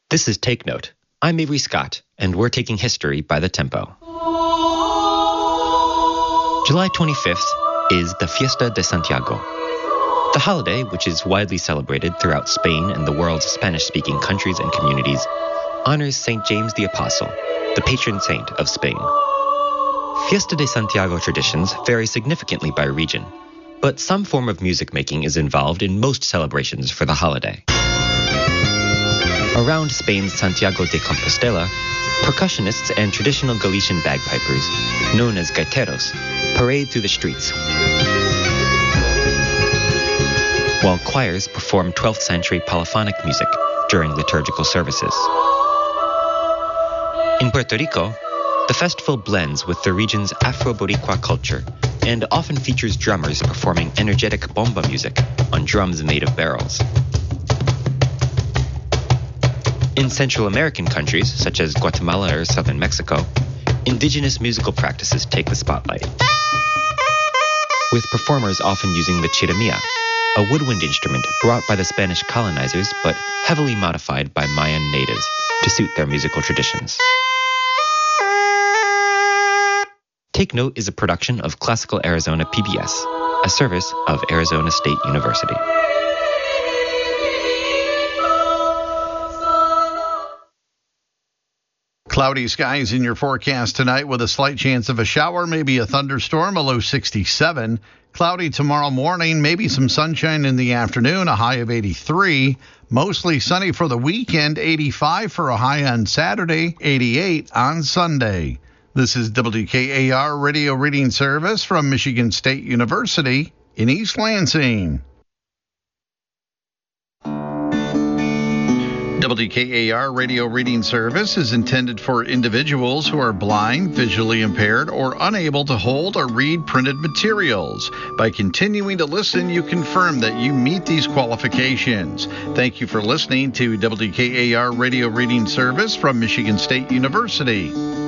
This is Take Note. I'm Avery Scott, and we're taking history by the tempo. July 25th is the Fiesta de Santiago. The holiday, which is widely celebrated throughout Spain and the world's Spanish-speaking countries and communities, honors St. James the Apostle, the patron saint of Spain. Fiesta de Santiago traditions vary significantly by region, but some form of music making is involved in most celebrations for the holiday. Around Spain's Santiago de Compostela, percussionists and traditional Galician bagpipers, known as gaiteros, parade through the streets, while choirs perform 12th century polyphonic music during liturgical services. In Puerto Rico, the festival blends with the region's Afro-Boricua culture and often features drummers performing energetic bomba music on drums made of barrels. In Central American countries, such as Guatemala or southern Mexico, indigenous musical practices take the spotlight, with performers often using the chirimia, a woodwind instrument brought by the Spanish colonizers but heavily modified by Mayan natives to suit their musical traditions. Take Note is a production of Classical Arizona PBS, a service of Arizona State University. Cloudy skies in your forecast tonight with a slight chance of a shower, maybe a thunderstorm, a low 67. Cloudy tomorrow morning, maybe some sunshine in the afternoon, a high of 83. Mostly sunny for the weekend, 85 for a high on Saturday, 88 on Sunday. This is WKAR Radio Reading Service from Michigan State University in East Lansing. WKAR Radio Reading Service is intended for individuals who are blind, visually impaired, or unable to hold or read printed materials. By continuing to listen, you confirm that you meet these qualifications. Thank you for listening to WKAR Radio Reading Service from Michigan State University.